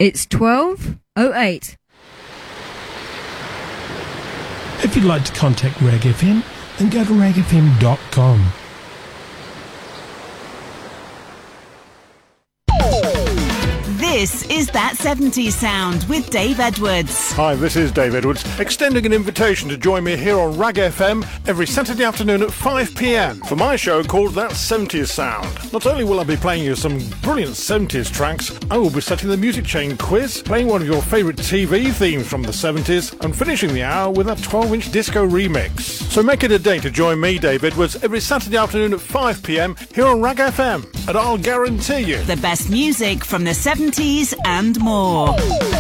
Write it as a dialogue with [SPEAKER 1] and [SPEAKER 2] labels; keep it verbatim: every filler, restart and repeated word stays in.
[SPEAKER 1] It's twelve oh eight.
[SPEAKER 2] If you'd like to contact Rag F M, then go to rag f m dot com.
[SPEAKER 3] This is That seventies Sound with Dave Edwards.
[SPEAKER 4] Hi, this is Dave Edwards, extending an invitation to join me here on Rag F M every Saturday afternoon at five p m for my show called That seventies Sound. Not only will I be playing you some brilliant seventies tracks, I will be setting the music chain quiz, playing one of your favourite T V themes from the seventies, and finishing the hour with a twelve inch disco remix. So make it a day to join me, Dave Edwards, every Saturday afternoon at five p m here on Rag F M, and I'll guarantee you
[SPEAKER 3] the best music from the seventies and more.